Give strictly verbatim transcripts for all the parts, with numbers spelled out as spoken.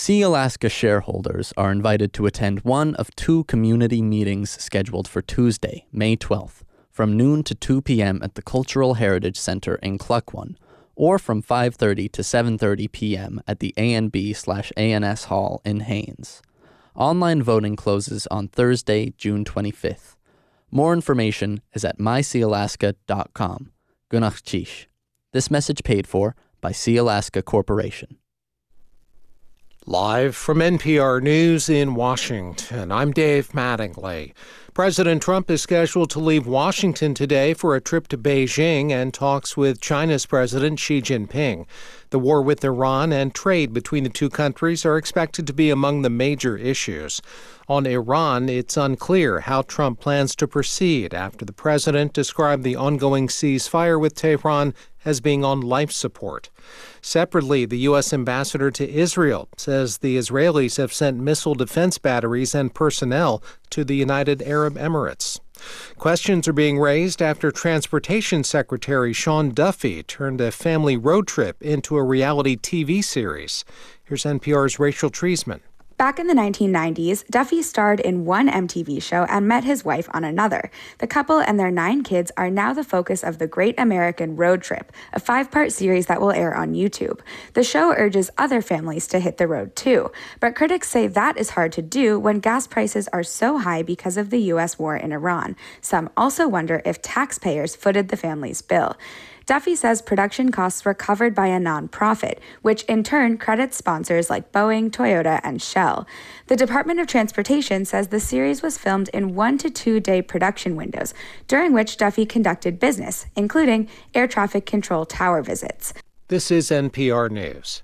SeaAlaska shareholders are invited to attend one of two community meetings scheduled for Tuesday, May twelfth, from noon to two p.m. at the Cultural Heritage Center in Cluckwan, or from five thirty to seven thirty p.m. at the A N B slash A N S Hall in Haines. Online voting closes on Thursday, June twenty-fifth. More information is at my sea alaska dot com. Gunach Chish. This message paid for by SeaAlaska Corporation. Live from N P R News in Washington, I'm Dave Mattingly. President Trump is scheduled to leave Washington today for a trip to Beijing and talks with China's President Xi Jinping. The war with Iran and trade between the two countries are expected to be among the major issues. On Iran, it's unclear how Trump plans to proceed after the president described the ongoing ceasefire with Tehran as being on life support. Separately, the U S ambassador to Israel says the Israelis have sent missile defense batteries and personnel to the United Arab Emirates. Questions are being raised after Transportation Secretary Sean Duffy turned a family road trip into a reality T V series. Here's N P R's Rachel Treisman. Back in the nineteen nineties, Duffy starred in one M T V show and met his wife on another. The couple and their nine kids are now the focus of The Great American Road Trip, a five-part series that will air on YouTube. The show urges other families to hit the road too, but critics say that is hard to do when gas prices are so high because of the U S war in Iran. Some also wonder if taxpayers footed the family's bill. Duffy says production costs were covered by a nonprofit, which in turn credits sponsors like Boeing, Toyota, and Shell. The Department of Transportation says the series was filmed in one to two day production windows, during which Duffy conducted business, including air traffic control tower visits. This is N P R News.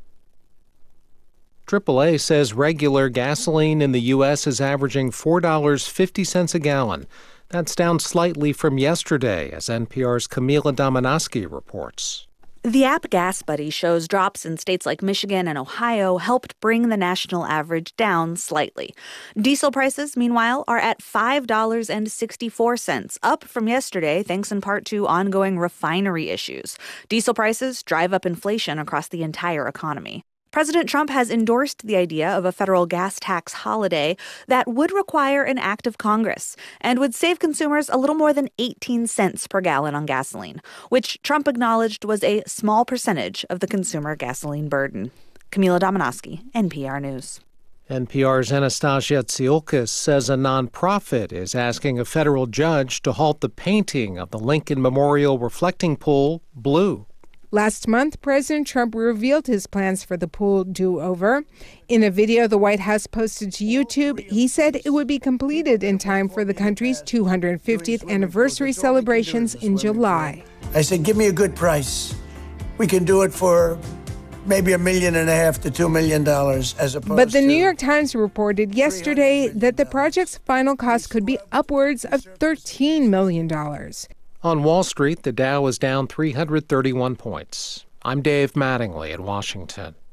triple A says regular gasoline in the U S is averaging four dollars and fifty cents a gallon. That's down slightly from yesterday, as N P R's Camila Domonoske reports. The app Gas Buddy shows drops in states like Michigan and Ohio helped bring the national average down slightly. Diesel prices, meanwhile, are at five dollars and sixty-four cents, up from yesterday thanks in part to ongoing refinery issues. Diesel prices drive up inflation across the entire economy. President Trump has endorsed the idea of a federal gas tax holiday that would require an act of Congress and would save consumers a little more than eighteen cents per gallon on gasoline, which Trump acknowledged was a small percentage of the consumer gasoline burden. Camila Domonoske, N P R News. N P R's Anastasia Tsiolkas says a nonprofit is asking a federal judge to halt the painting of the Lincoln Memorial reflecting pool blue. Last month, President Trump revealed his plans for the pool do-over. In a video the White House posted to YouTube, he said it would be completed in time for the country's two hundred fiftieth anniversary celebrations in July. I said, give me a good price. We can do it for maybe a million and a half to two million dollars as opposed to... But the New York Times reported yesterday that the project's final cost could be upwards of thirteen million dollars. On Wall Street, the Dow is down three hundred thirty-one points. I'm Dave Mattingly in Washington.